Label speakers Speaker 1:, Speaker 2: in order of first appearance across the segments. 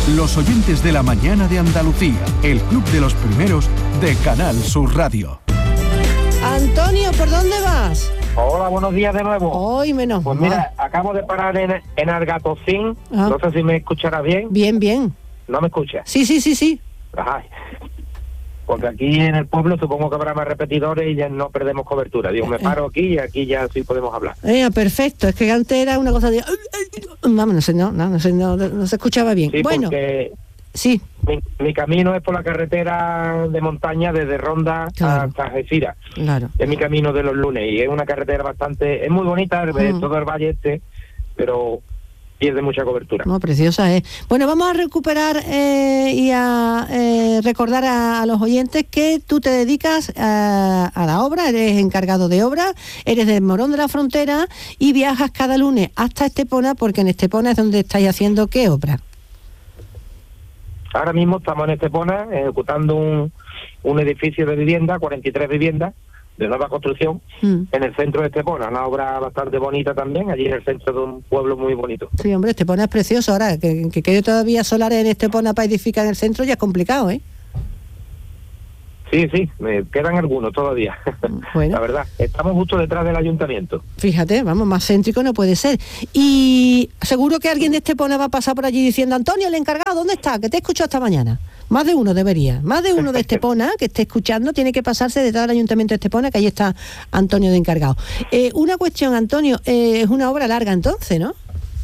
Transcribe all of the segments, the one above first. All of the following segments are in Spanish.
Speaker 1: Los oyentes de la mañana de Andalucía, el club de los primeros de Canal Sur Radio.
Speaker 2: Antonio, ¿por dónde vas?
Speaker 3: Hola, buenos días de nuevo.
Speaker 2: Hoy menos.
Speaker 3: Pues mira, acabo de parar en Argatocín.
Speaker 2: Ah.
Speaker 3: No sé si me escuchará bien.
Speaker 2: Bien.
Speaker 3: ¿No me escucha?
Speaker 2: Sí.
Speaker 3: Ajá. Porque aquí en el pueblo supongo que habrá más repetidores y ya no perdemos cobertura. Digo, me paro aquí y aquí ya sí podemos hablar.
Speaker 2: Perfecto. Es que antes era una cosa de... Vamos, no se escuchaba bien.
Speaker 3: Sí,
Speaker 2: bueno,
Speaker 3: porque
Speaker 2: sí.
Speaker 3: Mi camino es por la carretera de montaña desde Ronda hasta Algeciras.
Speaker 2: Claro.
Speaker 3: Es mi camino de los lunes y es una carretera bastante... Es muy bonita, todo el valle pero pierde mucha cobertura.
Speaker 2: No, preciosa es. Bueno, vamos a recuperar y a recordar a los oyentes que tú te dedicas a la obra, eres encargado de obra, eres del Morón de la Frontera y viajas cada lunes hasta Estepona, porque en Estepona es donde estáis haciendo ¿qué obra?
Speaker 3: Ahora mismo estamos en Estepona ejecutando un edificio de vivienda, 43 viviendas, de nueva construcción, en el centro de Estepona, una obra bastante bonita también, allí en el centro de un pueblo muy bonito.
Speaker 2: Sí, hombre, Estepona es precioso. Ahora, que quede todavía solares en Estepona para edificar en el centro ya es complicado, ¿eh?
Speaker 3: Sí, me quedan algunos todavía.
Speaker 2: Bueno.
Speaker 3: La verdad, estamos justo detrás del ayuntamiento.
Speaker 2: Fíjate, vamos, más céntrico no puede ser. Y seguro que alguien de Estepona va a pasar por allí diciendo: Antonio, el encargado, ¿dónde está? Que te he escuchado esta mañana. Más de uno debería. Más de uno de Estepona que esté escuchando tiene que pasarse detrás del ayuntamiento de Estepona, que ahí está Antonio de encargado. Una cuestión, Antonio, es una obra larga entonces, ¿no?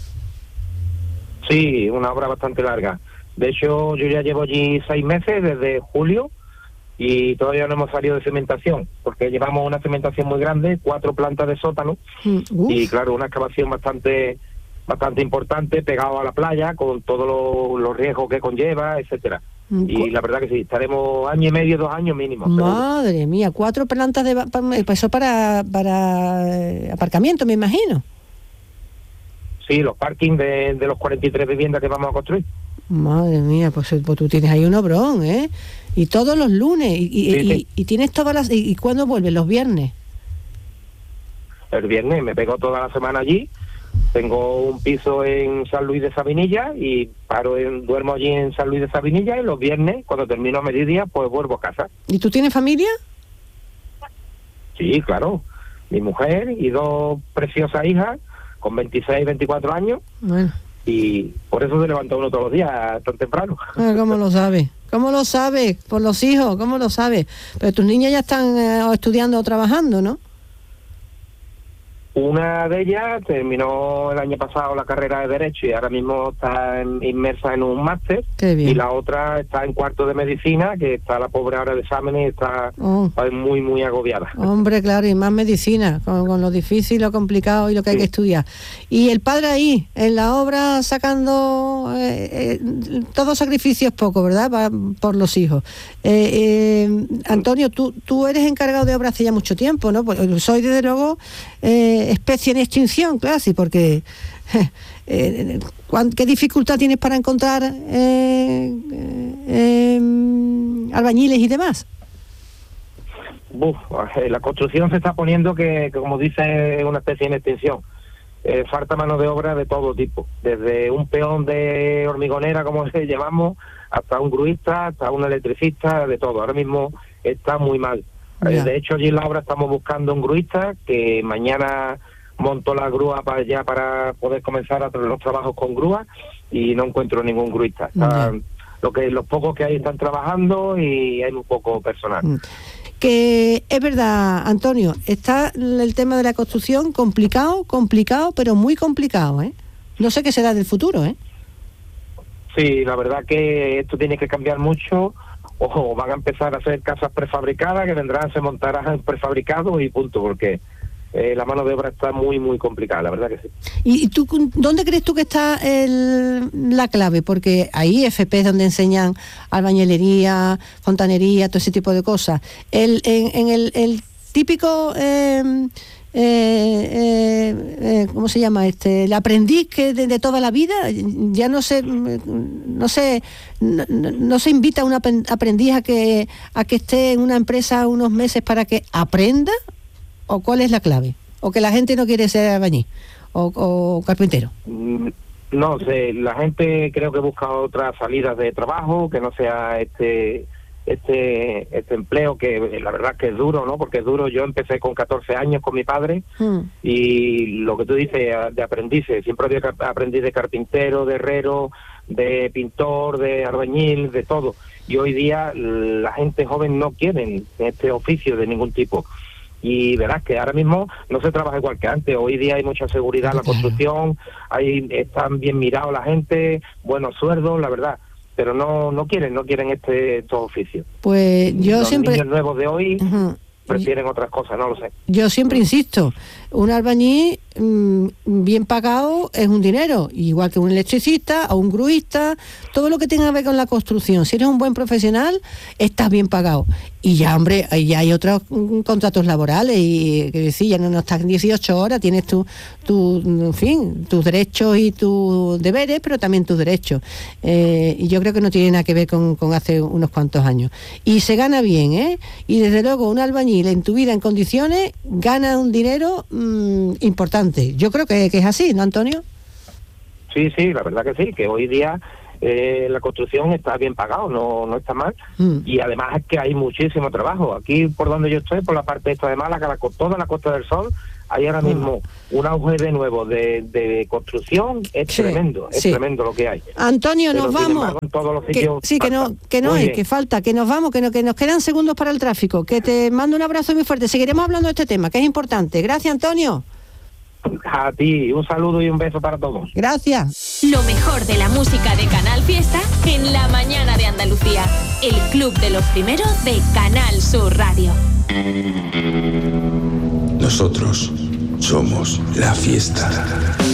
Speaker 3: Sí, una obra bastante larga. De hecho, yo ya llevo allí 6 meses, desde julio, y todavía no hemos salido de cementación, porque llevamos una cementación muy grande, 4 plantas de sótano, y claro, una excavación bastante importante, pegado a la playa, con todos los riesgos que conlleva, etcétera. Y la verdad que sí, estaremos 1 año y medio, 2 años mínimo.
Speaker 2: Madre
Speaker 3: seguro.
Speaker 2: Mía, 4 plantas eso para aparcamiento, me imagino.
Speaker 3: Sí, los parkings de los 43 viviendas que vamos a construir.
Speaker 2: Madre mía, pues tú tienes ahí un obrón, ¿eh? Y todos los lunes,
Speaker 3: sí.
Speaker 2: Y tienes todas las... ¿Y cuándo vuelves? ¿Los viernes?
Speaker 3: El viernes me pego toda la semana allí. Tengo un piso en San Luis de Sabinilla y duermo allí en San Luis de Sabinilla, y los viernes, cuando termino a mediodía, pues vuelvo a casa.
Speaker 2: ¿Y tú tienes familia?
Speaker 3: Sí, claro. Mi mujer y 2 preciosas hijas con 26 y 24 años.
Speaker 2: Bueno.
Speaker 3: Y por eso se levanta uno todos los días tan temprano.
Speaker 2: ¿Cómo lo sabe? ¿Cómo lo sabe? Por los hijos, ¿cómo lo sabe? Pero tus niñas ya están estudiando o trabajando, ¿no?
Speaker 3: Una de ellas terminó el año pasado la carrera de Derecho y ahora mismo está inmersa en un máster.
Speaker 2: Qué bien.
Speaker 3: Y la otra está en 4º de Medicina, que está la pobre ahora de exámenes y está muy, muy agobiada.
Speaker 2: Hombre, claro, y más medicina, con lo difícil, lo complicado y lo que hay que estudiar. Y el padre ahí, en la obra, sacando... todo sacrificio es poco, ¿verdad? Por los hijos. Antonio, tú eres encargado de obra hace ya mucho tiempo, ¿no? Pues soy, desde luego... especie en extinción, claro, sí, porque ¿qué dificultad tienes para encontrar albañiles y demás?
Speaker 3: La construcción se está poniendo que, como dice, es una especie en extinción. Falta mano de obra de todo tipo, desde un peón de hormigonera, como le llamamos, hasta un gruista, hasta un electricista, de todo. Ahora mismo está muy mal. De hecho, allí en la obra estamos buscando un gruista que mañana monto la grúa para poder comenzar a hacer los trabajos con grúa, y no encuentro ningún gruista. Los pocos que hay están trabajando y hay muy poco personal.
Speaker 2: Que es verdad, Antonio, está el tema de la construcción complicado, pero muy complicado, ¿eh? No sé qué será del futuro, ¿eh?
Speaker 3: Sí, la verdad que esto tiene que cambiar mucho. O van a empezar a hacer casas prefabricadas, que vendrán, se montarán prefabricados y punto, porque la mano de obra está muy, muy complicada, la verdad que sí. ¿Y
Speaker 2: tú dónde crees tú que está la clave? Porque ahí FP es donde enseñan albañilería, fontanería, todo ese tipo de cosas. El típico... ¿cómo se llama? El aprendiz que de toda la vida ya no se invita a un aprendiz a que esté en una empresa unos meses para que aprenda, ¿o cuál es la clave? ¿O que la gente no quiere ser albañil o carpintero?
Speaker 3: No sé, la gente creo que busca otras salidas de trabajo, que no sea este empleo, que la verdad que es duro, ¿no? Porque es duro. Yo empecé con 14 años con mi padre y lo que tú dices de aprendices, siempre había aprendiz de carpintero, de herrero, de pintor, de albañil, de todo. Y hoy día la gente joven no quiere este oficio de ningún tipo. Y verás que ahora mismo no se trabaja igual que antes. Hoy día hay mucha seguridad en la construcción, están bien mirados la gente, buenos sueldos, la verdad. Pero no quieren estos oficios.
Speaker 2: Pues yo
Speaker 3: Los
Speaker 2: siempre...
Speaker 3: niños nuevos de hoy prefieren otras cosas, no lo sé.
Speaker 2: Yo siempre insisto, un albañil bien pagado es un dinero, igual que un electricista o un gruista, todo lo que tenga que ver con la construcción. Si eres un buen profesional, estás bien pagado. Y ya, hombre, ya hay otros contratos laborales, y que decir, ya no estás 18 horas, tienes en fin, tus derechos y tus deberes, pero también tus derechos. Y yo creo que no tiene nada que ver con hace unos cuantos años. Y se gana bien, ¿eh? Y desde luego un albañil en tu vida en condiciones gana un dinero importante. Yo creo que es así, ¿no, Antonio?
Speaker 3: Sí, la verdad que sí, que hoy día la construcción está bien pagado, no está mal, y además es que hay muchísimo trabajo. Aquí por donde yo estoy, por la parte esta de Málaga, toda la Costa del Sol, hay ahora mismo un auge de nuevo de construcción, es tremendo, es tremendo lo que hay.
Speaker 2: Antonio,
Speaker 3: pero
Speaker 2: nos vamos. Que falta, que nos vamos, que nos quedan segundos para el tráfico, que te mando un abrazo muy fuerte, seguiremos hablando de este tema, que es importante. Gracias, Antonio.
Speaker 3: A ti, un saludo y un beso para todos.
Speaker 2: Gracias.
Speaker 4: Lo mejor de la música de Canal Fiesta en la mañana de Andalucía. El club de los primeros de Canal Sur Radio.
Speaker 5: Nosotros somos la fiesta.